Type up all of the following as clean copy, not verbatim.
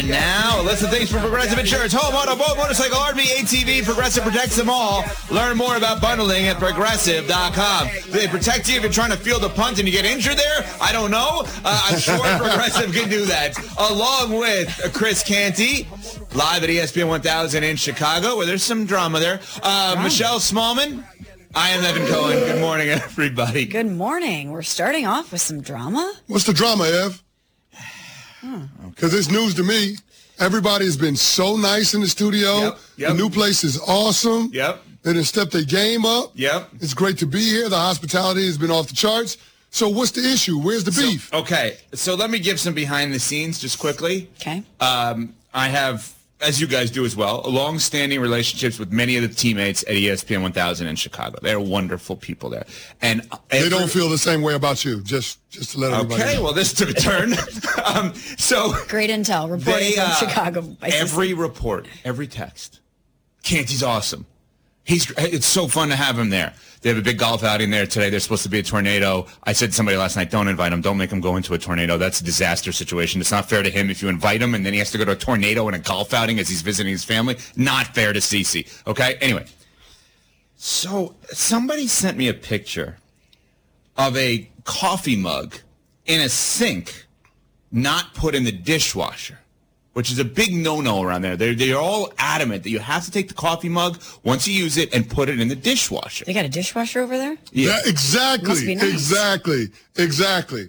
And now, listen to things from Progressive Insurance. Home, auto, boat, motorcycle, RV, ATV. Progressive protects them all. Learn more about bundling at Progressive.com. Do they protect you if you're trying to field a punt and you get injured there? I don't know. I'm sure Progressive can do that. Along with Chris Canty, live at ESPN 1000 in Chicago, where there's some drama there. Michelle Smallman. I am Evan Cohen. Good morning, everybody. Good morning. We're starting off with some drama. What's the drama, Ev? Because it's news to me. Everybody has been so nice in the studio. Yep. The new place is awesome. Yep. They done stepped their game up. Yep. It's great to be here. The hospitality has been off the charts. So what's the issue? Where's the beef? Okay, so let me give some behind the scenes just quickly. Okay. I have, as you guys do as well, long-standing relationships with many of the teammates at ESPN 1000 in Chicago. They're wonderful people there. And They don't feel the same way about you, just to let everybody know. Okay, well, this took a turn. Great intel reporting from Chicago. Every report, every text. Canty's awesome. It's so fun to have him there. They have a big golf outing there today. There's supposed to be a tornado. I said to somebody last night, don't invite him. Don't make him go into a tornado. That's a disaster situation. It's not fair to him if you invite him and then he has to go to a tornado and a golf outing as he's visiting his family. Not fair to Cece. Okay? Anyway. So somebody sent me a picture of a coffee mug in a sink not put in the dishwasher, which is a big no-no around there. They're all adamant that you have to take the coffee mug once you use it and put it in the dishwasher. They got a dishwasher over there? Yeah. Exactly. Must be nice. Exactly.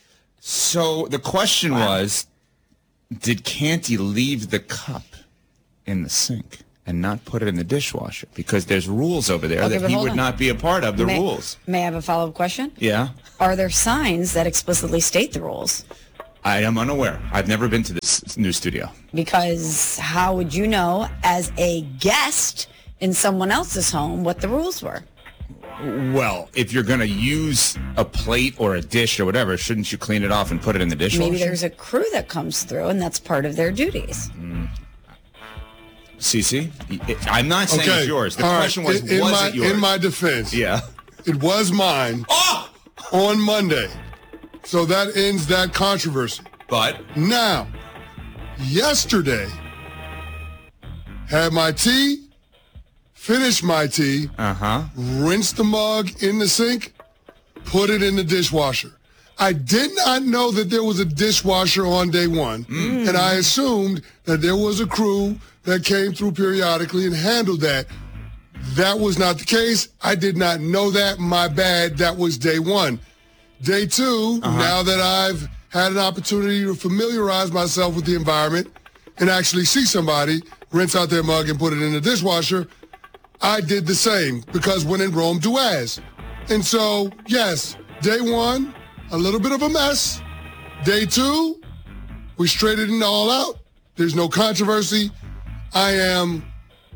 So the question was, did Canty leave the cup in the sink and not put it in the dishwasher? Because there's rules over there that he would not be a part of, the rules. May I have a follow-up question? Yeah. Are there signs that explicitly state the rules? I am unaware. I've never been to this new studio. Because how would you know, as a guest in someone else's home, what the rules were? Well, if you're going to use a plate or a dish or whatever, shouldn't you clean it off and put it in the dishwasher? Maybe there's a crew that comes through, and that's part of their duties. Cece, I'm not saying it's yours. The question was it yours? In my defense, yeah, it was mine on Monday. So that ends that controversy. But now, yesterday, had my tea, finished my tea, rinsed the mug in the sink, put it in the dishwasher. I did not know that there was a dishwasher on day one, and I assumed that there was a crew that came through periodically and handled that. That was not the case. I did not know that. My bad. That was day one. Day two, now that I've had an opportunity to familiarize myself with the environment and actually see somebody rinse out their mug and put it in the dishwasher, I did the same because when in Rome, do as. And so, yes, day one, a little bit of a mess. Day two, we straightened it all out. There's no controversy. I am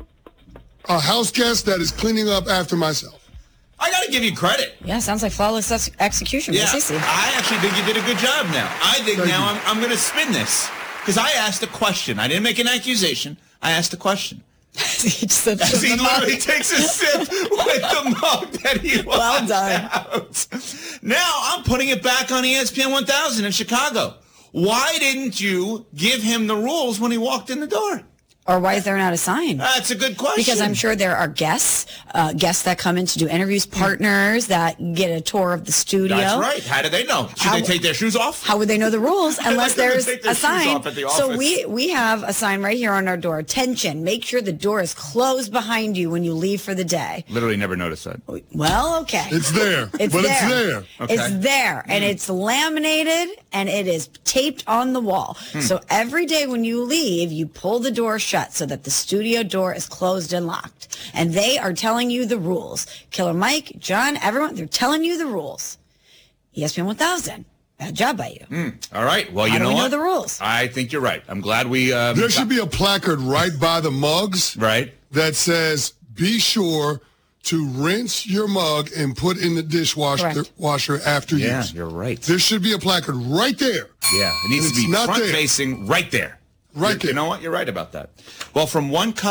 a house guest that is cleaning up after myself. I got to give you credit. Yeah, sounds like flawless execution. Yeah, I actually think you did a good job now. I think I'm going to spin this because I asked a question. I didn't make an accusation. I asked a question. He literally takes a sip with the mug that he wants out. Now I'm putting it back on ESPN 1000 in Chicago. Why didn't you give him the rules when he walked in the door? Or why is there not a sign? That's a good question. Because I'm sure there are guests that come in to do interviews, partners that get a tour of the studio. That's right. How do they know? Should they take their shoes off? How would they know the rules unless there's a sign? So we have a sign right here on our door. Attention, make sure the door is closed behind you when you leave for the day. Literally never noticed that. Well, okay. It's there. It's there. Okay. It's there. And it's laminated and it is taped on the wall. So every day when you leave, you pull the door shut so that the studio door is closed and locked. And they are telling you the rules. Killer Mike, John, everyone, they're telling you the rules. ESPN 1000. Bad job by you. All right. Well, you know what? Know the rules. I think you're right. I'm glad we... there should be a placard right by the mugs. Right. That says, be sure to rinse your mug and put in the dishwasher after use. Yeah, you're right. There should be a placard right there. Yeah, it needs to be front-facing right there. Right there. You know what? You're right about that. Well, from one cup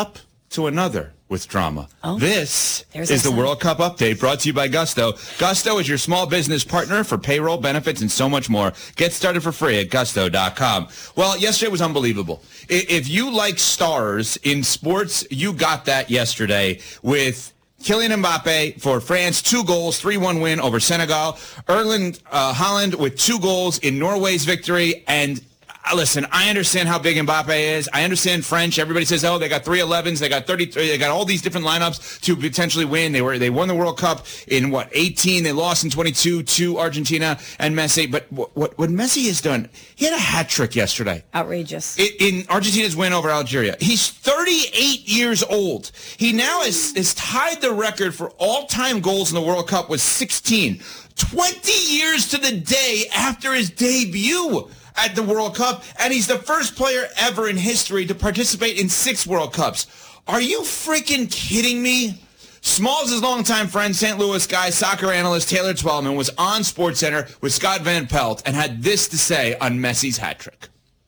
to another with drama. This There's is that the sign. World Cup update brought to you by Gusto. Gusto is your small business partner for payroll, benefits, and so much more. Get started for free at gusto.com. Well, yesterday was unbelievable. If you like stars in sports, you got that yesterday with Kylian Mbappe for France, 2 goals, 3-1 win over Senegal. Erling Haaland with 2 goals in Norway's victory. And listen, I understand how big Mbappe is. I understand French. Everybody says, oh, they got 311s. They got 33. They got all these different lineups to potentially win. They won the World Cup in, 18? They lost in 22 to Argentina and Messi. But what Messi has done, he had a hat trick yesterday. Outrageous. In Argentina's win over Algeria. He's 38 years old. He now has tied the record for all-time goals in the World Cup with 16. 20 years to the day after his debut at the World Cup, and he's the first player ever in history to participate in 6 World Cups. Are you freaking kidding me? Smalls' longtime friend, St. Louis guy, soccer analyst Taylor Twellman was on SportsCenter with Scott Van Pelt and had this to say on Messi's hat trick.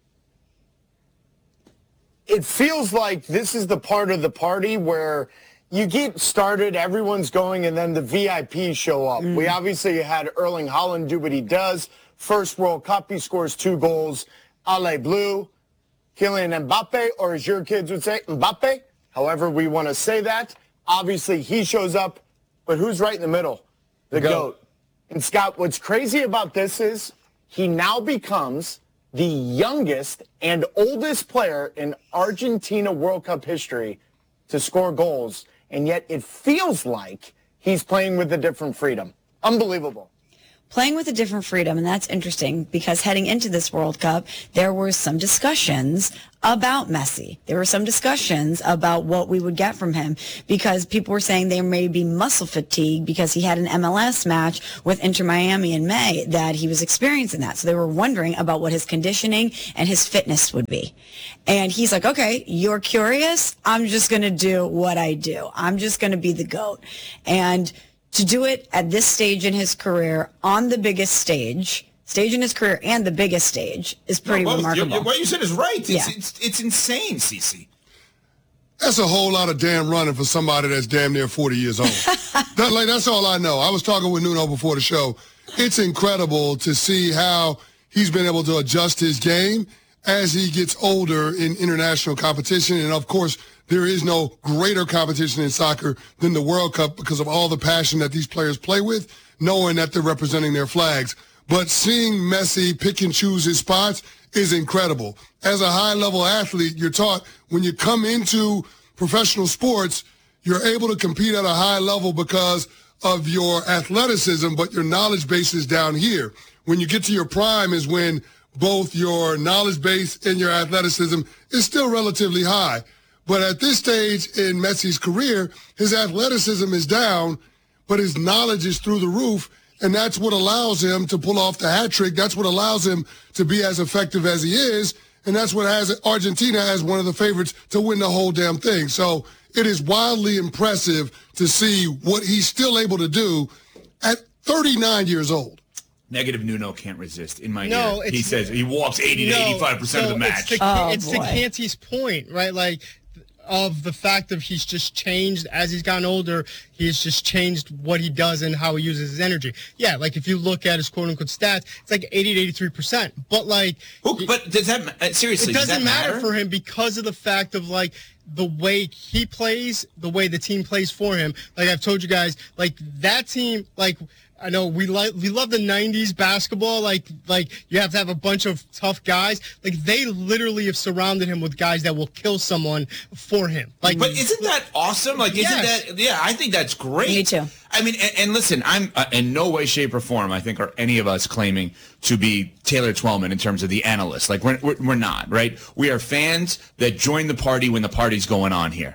It feels like this is the part of the party where you get started, everyone's going, and then the VIPs show up. We obviously had Erling Haaland do what he does. First World Cup, he scores 2 goals. Ale Bleu, Kylian Mbappe, or as your kids would say, Mbappe, however we want to say that. Obviously, he shows up, but who's right in the middle? The GOAT. And Scott, what's crazy about this is he now becomes the youngest and oldest player in Argentina World Cup history to score goals, and yet it feels like he's playing with a different freedom. Unbelievable. Playing with a different freedom, and that's interesting because heading into this World Cup, there were some discussions about Messi. There were some discussions about what we would get from him because people were saying there may be muscle fatigue because he had an MLS match with Inter Miami in May that he was experiencing that. So they were wondering about what his conditioning and his fitness would be. And he's like, okay, you're curious? I'm just going to do what I do. I'm just going to be the GOAT. And to do it at this stage in his career, on the biggest stage in his career and the biggest stage, is pretty remarkable. What you said is right. Yeah. It's insane, Cece. That's a whole lot of damn running for somebody that's damn near 40 years old. That's all I know. I was talking with Nuno before the show. It's incredible to see how he's been able to adjust his game as he gets older in international competition. And, of course, there is no greater competition in soccer than the World Cup because of all the passion that these players play with, knowing that they're representing their flags. But seeing Messi pick and choose his spots is incredible. As a high-level athlete, you're taught when you come into professional sports, you're able to compete at a high level because of your athleticism, but your knowledge base is down here. When you get to your prime is when both your knowledge base and your athleticism is still relatively high. But at this stage in Messi's career, his athleticism is down, but his knowledge is through the roof, and that's what allows him to pull off the hat trick. That's what allows him to be as effective as he is, and that's what has Argentina as one of the favorites to win the whole damn thing. So it is wildly impressive to see what he's still able to do at 39 years old. Negative Nuno can't resist in my No, ear. He says he walks 80 to 85% of the match. It's to Canty's point, right? Like, of the fact that he's just changed as he's gotten older. He's just changed what he does and how he uses his energy. Yeah, like if you look at his quote-unquote stats, it's like 80 to 83%. But like, but does that seriously? It doesn't matter matter for him because of the fact of like the way he plays, the way the team plays for him. Like I've told you guys, like that team, like. I know we love the 90s basketball. Like you have to have a bunch of tough guys. Like they literally have surrounded him with guys that will kill someone for him. Like, but isn't that awesome? Like, isn't yes. that? Yeah, I think that's great. Me too. I mean, and listen, I'm in no way, shape, or form, I think, are any of us claiming to be Taylor Twellman in terms of the analyst. Like we're not, right? We are fans that join the party when the party's going on here.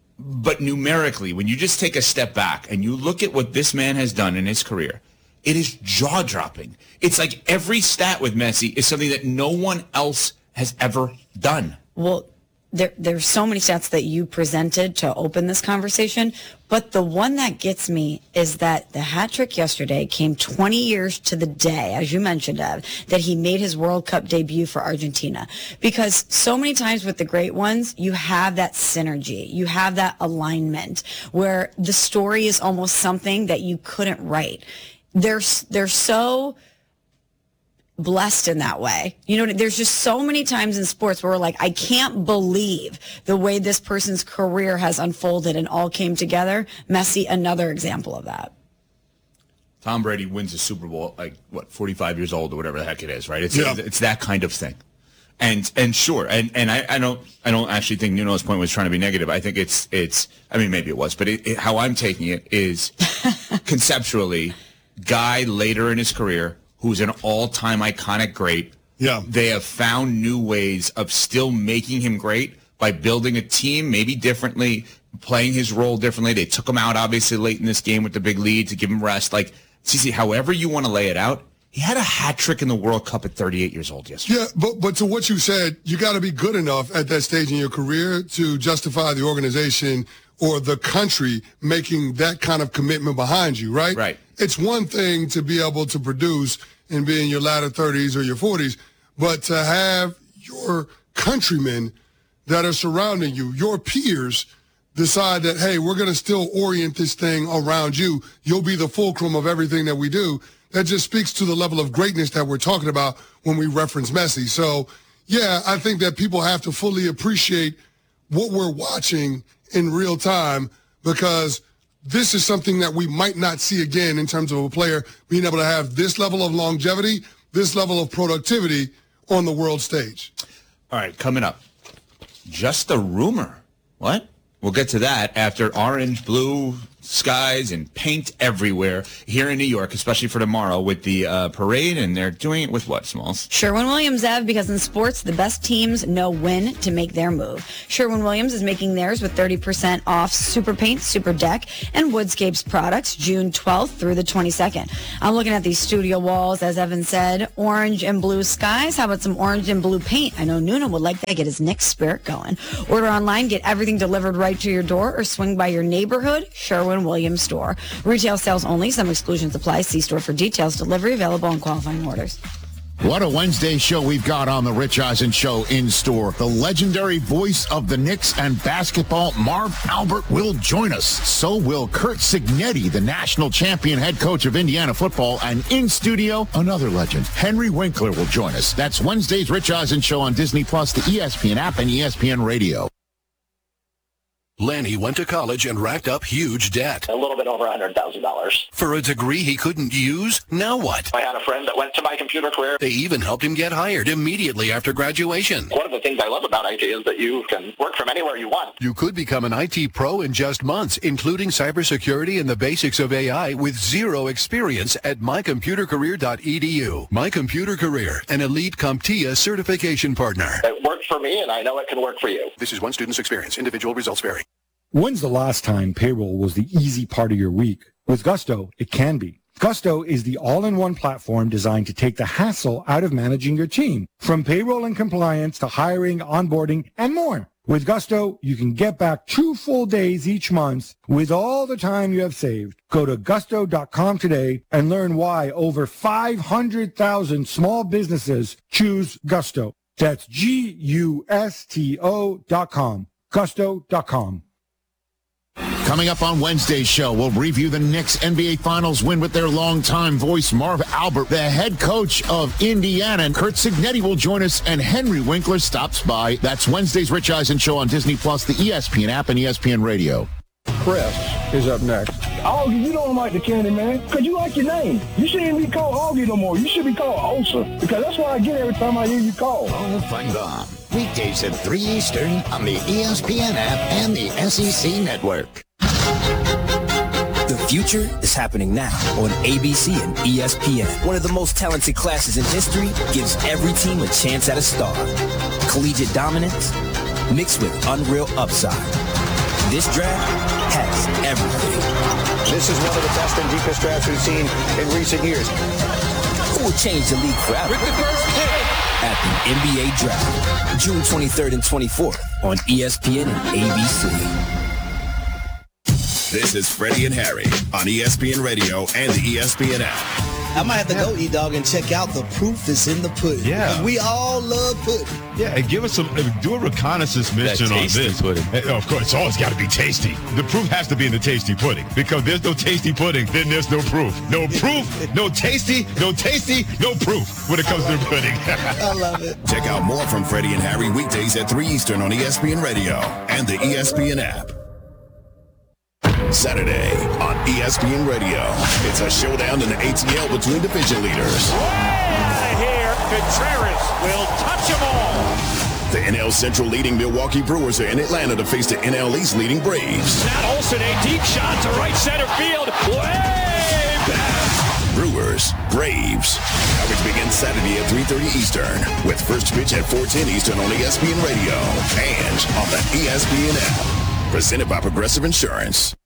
But numerically, when you just take a step back and you look at what this man has done in his career, it is jaw-dropping. It's like every stat with Messi is something that no one else has ever done. Well, there's so many stats that you presented to open this conversation, but the one that gets me is that the hat trick yesterday came 20 years to the day, as you mentioned, Ev, that he made his World Cup debut for Argentina. Because so many times with the great ones, you have that synergy, you have that alignment where the story is almost something that you couldn't write. They're so blessed in that way. You know, there's just so many times in sports where we're like, I can't believe the way this person's career has unfolded and all came together. Messi, another example of that. Tom Brady wins a Super Bowl, 45 years old or whatever the heck it is, right? It's that kind of thing. And sure, and I don't actually think Nuno's point was trying to be negative. I think it's I mean, maybe it was, but how I'm taking it is conceptually, guy later in his career who's an all-time iconic great. Yeah. They have found new ways of still making him great by building a team maybe differently, playing his role differently. They took him out, obviously, late in this game with the big lead to give him rest. Like, CC, however you want to lay it out, he had a hat trick in the World Cup at 38 years old yesterday. Yeah, but to what you said, you got to be good enough at that stage in your career to justify the organization or the country making that kind of commitment behind you, right? Right. It's one thing to be able to produce and be in your latter 30s or your 40s, but to have your countrymen that are surrounding you, your peers, decide that, hey, we're going to still orient this thing around you. You'll be the fulcrum of everything that we do. That just speaks to the level of greatness that we're talking about when we reference Messi. So, yeah, I think that people have to fully appreciate what we're watching in real time, because this is something that we might not see again in terms of a player being able to have this level of longevity, this level of productivity on the world stage. All right, coming up, just a rumor. What? We'll get to that after orange, blue skies and paint everywhere here in New York, especially for tomorrow with the parade, and they're doing it with what, Smalls? Sherwin-Williams, Ev, because in sports, the best teams know when to make their move. Sherwin-Williams is making theirs with 30% off Super Paint, Super Deck, and Woodscapes products June 12th through the 22nd. I'm looking at these studio walls, as Evan said, orange and blue skies. How about some orange and blue paint? I know Nuno would like that, get his Knicks spirit going. Order online, get everything delivered right to your door, or swing by your neighborhood Sherwin-Williams store. Retail sales only. Some exclusions apply. See store for details. Delivery available on qualifying orders. What a Wednesday show we've got on the Rich Eisen Show in store. The legendary voice of the Knicks and basketball, Marv Albert, will join us. So will Curt Cignetti, the national champion head coach of Indiana football. And in studio, another legend, Henry Winkler, will join us. That's Wednesday's Rich Eisen Show on Disney+, the ESPN app, and ESPN Radio. Lanny went to college and racked up huge debt. A little bit over $100,000. For a degree he couldn't use? Now what? I had a friend that went to My Computer Career. They even helped him get hired immediately after graduation. One of the things I love about IT is that you can work from anywhere you want. You could become an IT pro in just months, including cybersecurity and the basics of AI with zero experience at mycomputercareer.edu. My Computer Career, an elite CompTIA certification partner. It worked for me, and I know it can work for you. This is one student's experience. Individual results vary. When's the last time payroll was the easy part of your week? With Gusto, it can be. Gusto is the all-in-one platform designed to take the hassle out of managing your team, from payroll and compliance to hiring, onboarding, and more. With Gusto, you can get back 2 full days each month with all the time you have saved. Go to gusto.com today and learn why over 500,000 small businesses choose Gusto. That's Gusto.com. Gusto.com. Coming up on Wednesday's show, we'll review the Knicks NBA Finals win with their longtime voice, Marv Albert. The head coach of Indiana, and Curt Cignetti, will join us, and Henry Winkler stops by. That's Wednesday's Rich Eisen Show on Disney+, the ESPN app, and ESPN Radio. Chris is up next. Augie, you don't like the candy, man, because you like your name. You shouldn't be called Augie no more. You should be called Osa, because that's what I get every time I hear you call. Oh, fun bomb. Weekdays at 3 Eastern on the ESPN app and the SEC Network. The future is happening now on ABC and ESPN. One of the most talented classes in history gives every team a chance at a star. Collegiate dominance mixed with unreal upside. This draft has everything. This is one of the best and deepest drafts we've seen in recent years. Who will change the league forever? At the NBA Draft, June 23rd and 24th on ESPN and ABC. This is Freddie and Harry on ESPN Radio and the ESPN app. I might have to go, E-Dog, and check out the proof that's in the pudding. Yeah. We all love pudding. Yeah, and give us do a reconnaissance mission on this. Pudding. Of course, it's always got to be tasty. The proof has to be in the tasty pudding, because there's no tasty pudding, then there's no proof. No proof, no tasty, no proof when it comes to the pudding. I love it. Check out more from Freddie and Harry weekdays at 3 Eastern on ESPN Radio and the ESPN app. Saturday on ESPN Radio, it's a showdown in the ATL between division leaders. Way out of here, Contreras will touch them all. The NL Central leading Milwaukee Brewers are in Atlanta to face the NL East leading Braves. Matt Olson, a deep shot to right center field. Way back. Brewers, Braves. Coverage begins Saturday at 3:30 Eastern with first pitch at 4:10 Eastern on ESPN Radio and on the ESPN app. Presented by Progressive Insurance.